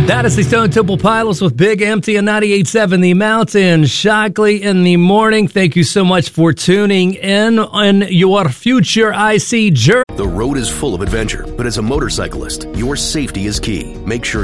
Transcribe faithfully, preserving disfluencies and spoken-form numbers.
That is the Stone Temple Pilots with Big Empty and ninety-eight point seven The Mountain. Shockley in the morning. Thank you so much for tuning in on your future I C journey. The road is full of adventure, but as a motorcyclist, your safety is key. Make sure